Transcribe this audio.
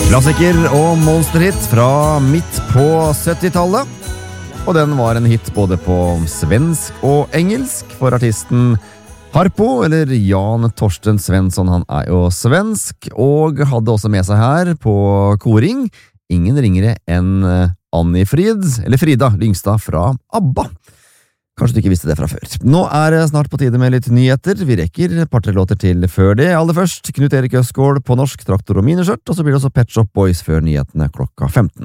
Klassiker og monsterhit fra midt på 70-tallet. Og den var en hit både på svensk og engelsk for artisten Harpo, eller Jan Torsten Svensson. Han er jo svensk, og hadde også med seg her på koring ingen ringere enn Annie Frid, eller Frida Lyngstad fra ABBA. Kanskje du ikke visste det fra før. Nå er det snart på tide med litt nyheter. Vi rekker et par-tre låter til før det. Aller først, Knut Erik Østgaard på norsk, Traktor og Miniskjørt, og så blir det også Pet Shop Boys før nyhetene klokka 15.